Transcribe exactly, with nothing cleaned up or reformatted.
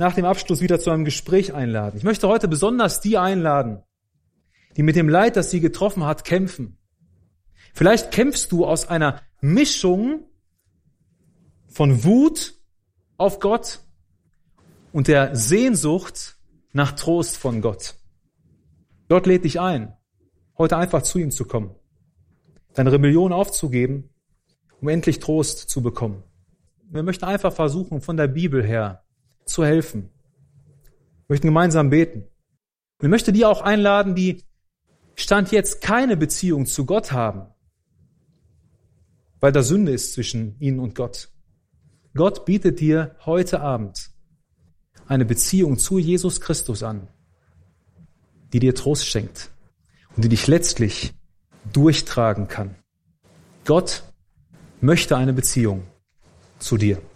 nach dem Abschluss wieder zu einem Gespräch einladen. Ich möchte heute besonders die einladen, die mit dem Leid, das sie getroffen hat, kämpfen. Vielleicht kämpfst du aus einer Mischung von Wut auf Gott und der Sehnsucht nach Trost von Gott. Gott lädt dich ein, heute einfach zu ihm zu kommen, deine Rebellion aufzugeben, um endlich Trost zu bekommen. Wir möchten einfach versuchen, von der Bibel her zu helfen. Wir möchten gemeinsam beten. Ich möchte die auch einladen, die Stand jetzt keine Beziehung zu Gott haben, weil da Sünde ist zwischen ihnen und Gott. Gott bietet dir heute Abend eine Beziehung zu Jesus Christus an, die dir Trost schenkt und die dich letztlich durchtragen kann. Gott möchte eine Beziehung zu dir.